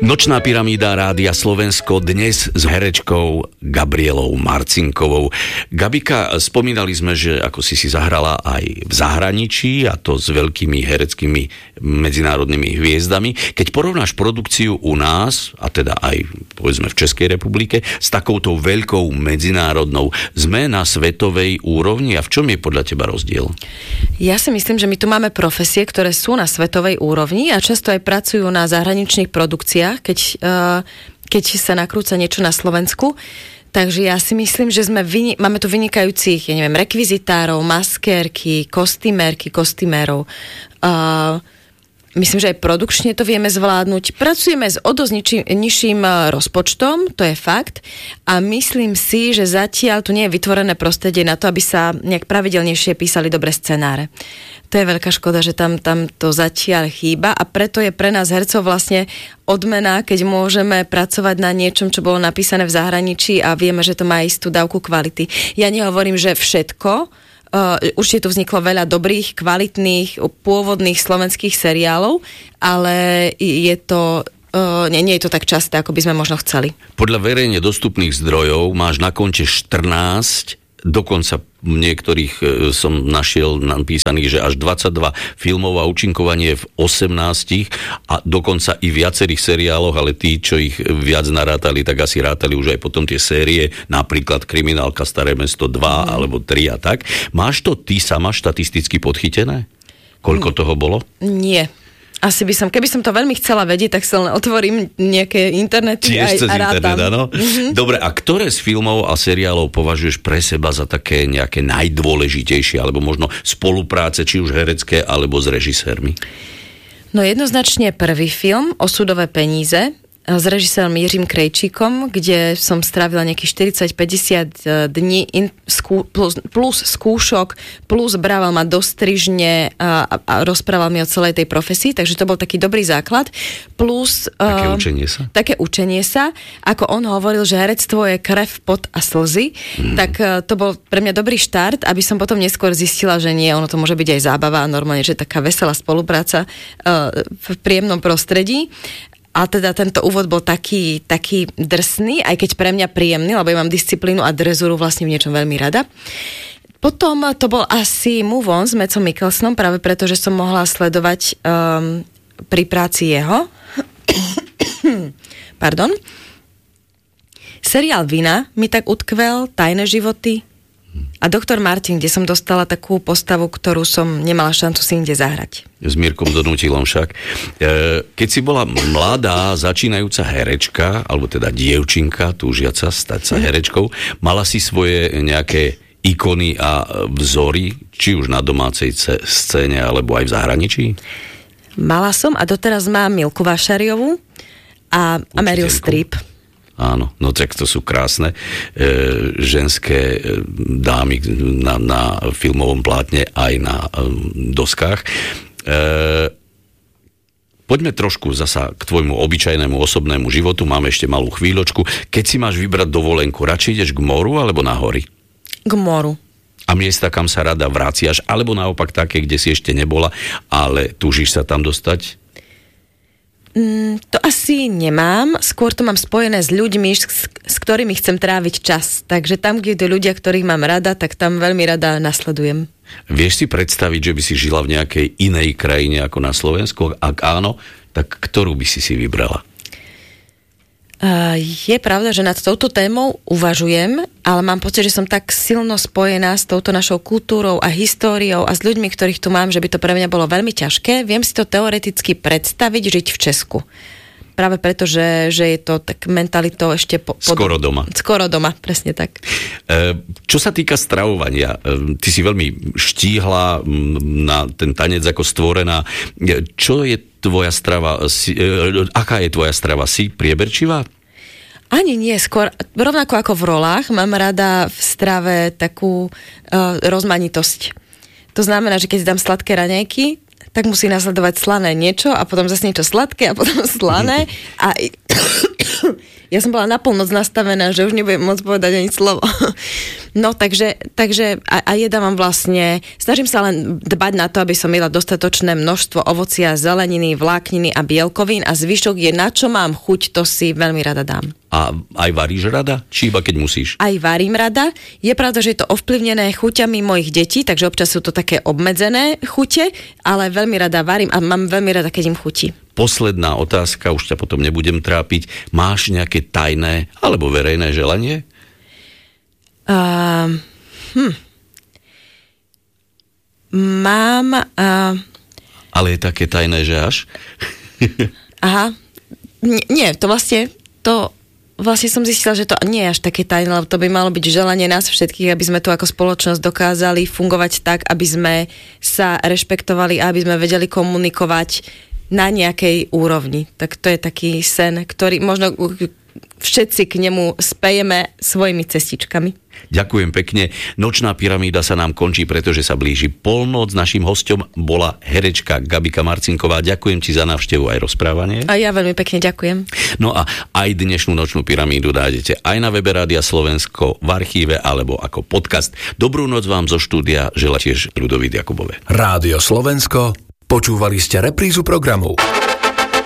Nočná pyramída Rádia Slovensko dnes s herečkou Gabrielou Marcinkovou. Gabika, spomínali sme, že ako si zahrala aj v zahraničí, a to s veľkými hereckými medzinárodnými hviezdami. Keď porovnáš produkciu u nás, a teda aj povedzme v Českej republike, s takouto veľkou medzinárodnou, sme na svetovej úrovni, a v čom je podľa teba rozdiel? Ja si myslím, že my tu máme profesie, ktoré sú na svetovej úrovni a často aj pracujú na zahraničných produkciách, keď sa nakrúca niečo na Slovensku. Takže ja si myslím, že máme tu vynikajúcich, rekvizitárov, maskérky, kostýmérov. Myslím, že aj produkčne to vieme zvládnuť. Pracujeme s o dosť nižším rozpočtom, to je fakt. A myslím si, že zatiaľ tu nie je vytvorené prostredie na to, aby sa nejak pravidelnejšie písali dobré scenáre. To je veľká škoda, že tam to zatiaľ chýba, a preto je pre nás hercov vlastne odmena, keď môžeme pracovať na niečom, čo bolo napísané v zahraničí a vieme, že to má istú dávku kvality. Ja nehovorím, že všetko. Určite tu vzniklo veľa dobrých, kvalitných, pôvodných slovenských seriálov, ale nie je to tak časté, ako by sme možno chceli. Podľa verejne dostupných zdrojov máš na konte 14, dokonca niektorých som našiel napísaných, že až 22 filmov a účinkovanie v 18 a dokonca i viacerých seriáloch, ale tí, čo ich viac narátali, tak asi rátali už aj potom tie série, napríklad Kriminálka Staré mesto 2 alebo 3 a tak. Máš to ty sama štatisticky podchytené? Koľko toho bolo? Nie. Asi keby som to veľmi chcela vedieť, tak sa len otvorím nejaké internety a rátam. No? Dobre, a ktoré z filmov a seriálov považuješ pre seba za také nejaké najdôležitejšie, alebo možno spolupráce, či už herecké, alebo s režisérmi? No jednoznačne prvý film, Osudové peníze, s režisérom Jiřím Krejčíkom, kde som strávila nejakých 40-50 dní plus skúšok, plus brával ma do strižne a rozprával mi o celej tej profesii, takže to bol taký dobrý základ. Plus také učenie sa. Ako on hovoril, že herectvo je krev, pot a slzy, tak to bol pre mňa dobrý štart, aby som potom neskôr zistila, že nie, ono to môže byť aj zábava a normálne, že taká veselá spolupráca v príjemnom prostredí. A teda tento úvod bol taký drsný, aj keď pre mňa príjemný, lebo ja mám disciplínu a drezuru vlastne v niečom veľmi rada. Potom to bol asi Move On s Madsom Mikkelsenom, práve preto, že som mohla sledovať pri práci jeho. Pardon. Seriál Vina mi tak utkvel, Tajné životy a Doktor Martin, kde som dostala takú postavu, ktorú som nemala šancu si inde zahrať. S Mirkom Donutilom však. Keď si bola mladá, začínajúca herečka, alebo teda dievčinka, túžiaca stať sa herečkou, mala si svoje nejaké ikony a vzory, či už na domácej scéne, alebo aj v zahraničí? Mala som a doteraz mám Milku Vašariovú a Meryl Streep. Áno, no tak to sú krásne ženské dámy na filmovom plátne aj na doskách. Poďme trošku zasa k tvojmu obyčajnému osobnému životu, máme ešte malú chvíľočku. Keď si máš vybrať dovolenku, radšej ideš k moru alebo na hory? K moru. A miesta, kam sa rada vraciaš, alebo naopak také, kde si ešte nebola, ale túžiš sa tam dostať? To asi nemám, skôr to mám spojené s ľuďmi, s ktorými chcem tráviť čas. Takže tam, kde sú ľudia, ktorých mám rada, tak tam veľmi rada nasledujem. Vieš si predstaviť, že by si žila v nejakej inej krajine ako na Slovensku? Ak áno, tak ktorú by si vybrala? Je pravda, že nad touto témou uvažujem, ale mám pocit, že som tak silno spojená s touto našou kultúrou a históriou a s ľuďmi, ktorých tu mám, že by to pre mňa bolo veľmi ťažké. Viem si to teoreticky predstaviť žiť v Česku. Práve preto, že je to tak mentalitou ešte skoro doma. Skoro doma, presne tak. Čo sa týka stravovania, ty si veľmi štíhla na ten tanec ako stvorená. Čo je tvoja strava? Aká je tvoja strava? Si prieberčivá? Ani nie, skôr rovnako ako v rolách, mám rada v strave takú rozmanitosť. To znamená, že keď dám sladké raňajky, tak musí nasledovať slané niečo a potom zase niečo sladké a potom slané a ja som bola na polnoc nastavená, že už nebudem môcť povedať ani slovo. No, takže a jedávam vlastne, snažím sa len dbať na to, aby som jedla dostatočné množstvo ovocia, zeleniny, vlákniny a bielkovín a zvyšok je na čo mám chuť, to si veľmi rada dám. A aj varíš rada? Či iba keď musíš? Aj varím rada. Je pravda, že je to ovplyvnené chuťami mojich detí, takže občas sú to také obmedzené chute, ale veľmi rada varím a mám veľmi rada, keď im chutí. Posledná otázka, už ťa potom nebudem trápiť. Máš nejaké tajné alebo verejné želanie? Mám... Ale je také tajné, že až? Aha. Nie, to vlastne som zistila, že to nie je až také tajné, lebo to by malo byť želanie nás všetkých, aby sme tu ako spoločnosť dokázali fungovať tak, aby sme sa rešpektovali a aby sme vedeli komunikovať na nejakej úrovni. Tak to je taký sen, ktorý možno všetci k nemu spejeme svojimi cestičkami. Ďakujem pekne. Nočná pyramída sa nám končí, pretože sa blíži polnoc. Naším hosťom bola herečka Gabika Marcinková. Ďakujem ti za návštevu aj rozprávanie. A ja veľmi pekne ďakujem. No a aj dnešnú Nočnú pyramídu nájdete aj na webe Rádia Slovensko, v archíve alebo ako podcast. Dobrú noc vám zo štúdia želá tiež Ľudovít Jakubové. Rádio Slovensko. Počúvali ste reprízu programu.